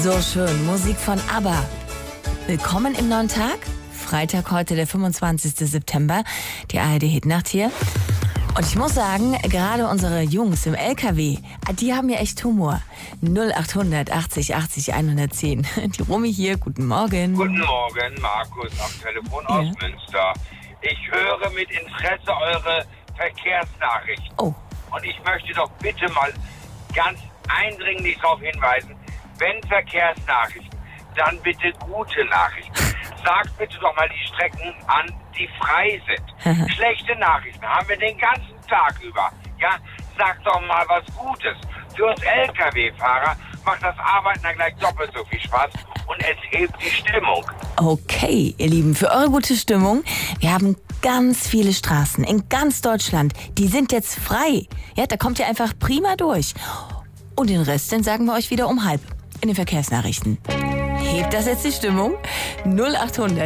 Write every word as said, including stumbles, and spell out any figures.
So schön, Musik von ABBA. Willkommen im neuen Tag. Freitag heute, der fünfundzwanzigster September. Die A R D-Hitnacht hier. Und ich muss sagen, gerade unsere Jungs im L K W, die haben ja echt Humor. null achthundert achtzig achtzig hundertzehn. Die Romy hier, guten Morgen. Guten Morgen, Markus am Telefon aus Ja. Münster. Ich höre mit Interesse eure Verkehrsnachrichten. Oh. Und ich möchte doch bitte mal ganz eindringlich darauf hinweisen, wenn Verkehrsnachrichten, dann bitte gute Nachrichten. Sagt bitte doch mal die Strecken an, die frei sind. Schlechte Nachrichten haben wir den ganzen Tag über. Ja, sagt doch mal was Gutes. Für uns L K W-Fahrer macht das Arbeiten dann gleich doppelt so viel Spaß und es hebt die Stimmung. Okay, ihr Lieben, für eure gute Stimmung, wir haben ganz viele Straßen in ganz Deutschland, die sind jetzt frei. Ja, da kommt ihr einfach prima durch. Und den Rest, den sagen wir euch wieder um halb in den Verkehrsnachrichten. Hebt das jetzt die Stimmung? null achthundert